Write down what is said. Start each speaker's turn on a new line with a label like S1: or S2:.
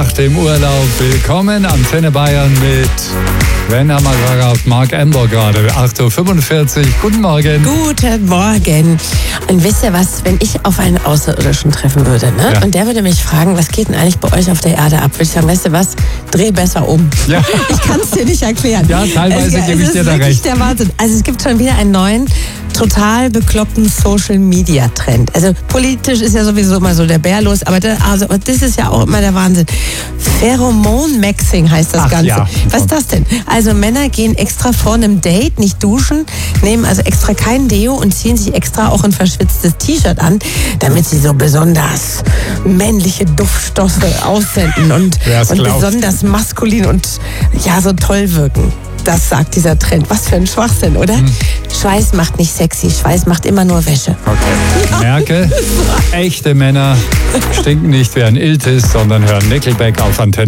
S1: nach dem Urlaub. Willkommen Antenne Bayern mit Werner Magarat, Mark Ember gerade. 8.45 Uhr. Guten Morgen.
S2: Guten Morgen. Und wisst ihr was, wenn ich auf einen Außerirdischen treffen würde, ne?
S1: Ja.
S2: Und der würde mich fragen, was geht denn eigentlich bei euch auf der Erde ab? Würde ich sagen, weißt du was, dreh besser um.
S1: Ja.
S2: Ich kann es dir nicht erklären.
S1: Ja, teilweise gebe ich dir da recht.
S2: Das ist der Wahnsinn. Also es gibt schon wieder einen neuen, total bekloppten Social-Media-Trend. Also politisch ist ja sowieso immer so der Bär los, aber das ist ja auch immer der Wahnsinn. Pheromon-Maxing heißt das Ganze.
S1: Ja.
S2: Was ist das denn? Also Männer gehen extra vor einem Date, nicht duschen, nehmen also extra kein Deo und ziehen sich extra auch ein verschwitztes T-Shirt an, damit sie so besonders männliche Duftstoffe aussenden und besonders maskulin und ja, so toll wirken. Das sagt dieser Trend. Was für ein Schwachsinn, oder? Schweiß macht nicht sexy, Schweiß macht immer nur Wäsche.
S1: Okay. Merke, echte Männer stinken nicht wie ein Iltis, sondern hören Nickelback auf Antenne.